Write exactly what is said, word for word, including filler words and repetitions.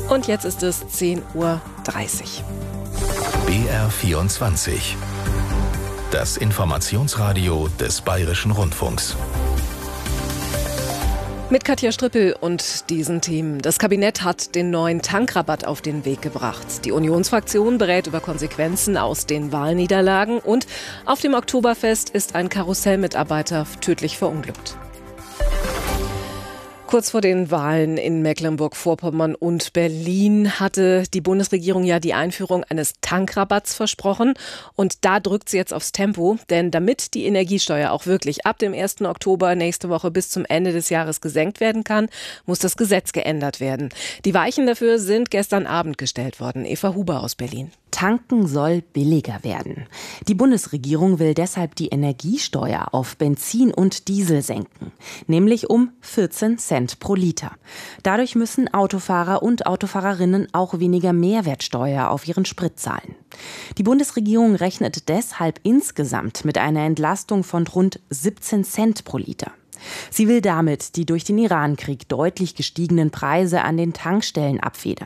Und jetzt ist es zehn Uhr dreißig. B R vierundzwanzig. Das Informationsradio des Bayerischen Rundfunks. Mit Katja Strippel und diesen Themen. Das Kabinett hat den neuen Tankrabatt auf den Weg gebracht. Die Unionsfraktion berät über Konsequenzen aus den Wahlniederlagen. Und auf dem Oktoberfest ist ein Karussellmitarbeiter tödlich verunglückt. Kurz vor den Wahlen in Mecklenburg-Vorpommern und Berlin hatte die Bundesregierung ja die Einführung eines Tankrabatts versprochen. Und da drückt sie jetzt aufs Tempo. Denn damit die Energiesteuer auch wirklich ab dem ersten Oktober nächste Woche bis zum Ende des Jahres gesenkt werden kann, muss das Gesetz geändert werden. Die Weichen dafür sind gestern Abend gestellt worden. Eva Huber aus Berlin. Tanken soll billiger werden. Die Bundesregierung will deshalb die Energiesteuer auf Benzin und Diesel senken, nämlich um vierzehn Cent pro Liter. Dadurch müssen Autofahrer und Autofahrerinnen auch weniger Mehrwertsteuer auf ihren Sprit zahlen. Die Bundesregierung rechnet deshalb insgesamt mit einer Entlastung von rund siebzehn Cent pro Liter. Sie will damit die durch den Irankrieg deutlich gestiegenen Preise an den Tankstellen abfedern.